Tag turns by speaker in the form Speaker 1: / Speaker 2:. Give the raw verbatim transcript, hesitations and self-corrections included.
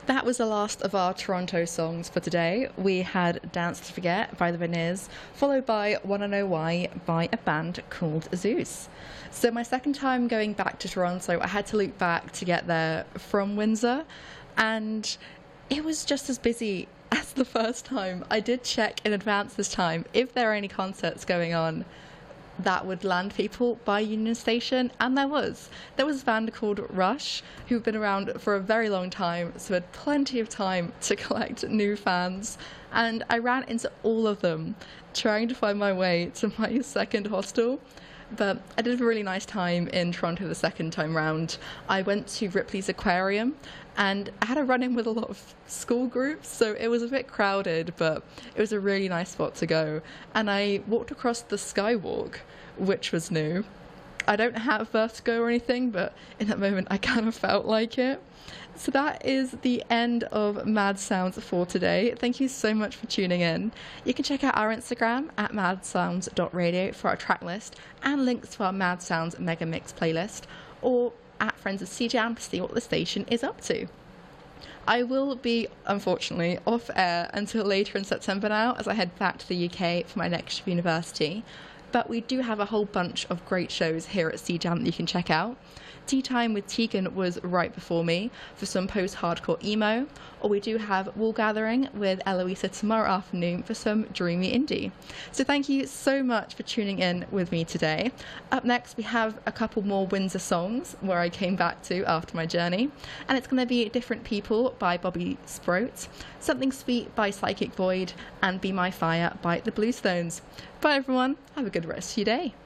Speaker 1: That was the last of our Toronto songs for today. We had Dance to Forget by the Veneers, followed by Wanna Know Why by a band called Zeus. So my second time going back to Toronto, I had to loop back to get there from Windsor, and it was just as busy as the first time. I did check in advance this time if there are any concerts going on that would land people by Union Station, and there was. There was a band called Rush, who've been around for a very long time, so had plenty of time to collect new fans, and I ran into all of them trying to find my way to my second hostel. But I did have a really nice time in Toronto the second time round. I went to Ripley's Aquarium, and I had a run-in with a lot of school groups, so it was a bit crowded, but it was a really nice spot to go. And I walked across the Skywalk, which was new. I don't have vertigo or anything, but in that moment I kind of felt like it. So that is the end of Mad Sounds for today. Thank you so much for tuning in. You can check out our Instagram at mad sounds dot radio for our track list and links to our Mad Sounds Mega Mix playlist, or at Friends of C Jam to see what the station is up to. I will be, unfortunately, off air until later in September now, as I head back to the U K for my next year of university. But we do have a whole bunch of great shows here at C Jam that you can check out. Tea Time with Tegan was right before me for some post-hardcore emo, or we do have Wool Gathering with Eloisa tomorrow afternoon for some dreamy indie. So thank you so much for tuning in with me today. Up next we have a couple more Windsor songs where I came back to after my journey, and it's going to be Different People by Bobby Sproat, Something Sweet by Psychic Void, and Be My Fire by the Bluestones. Bye everyone, have a good rest of your day.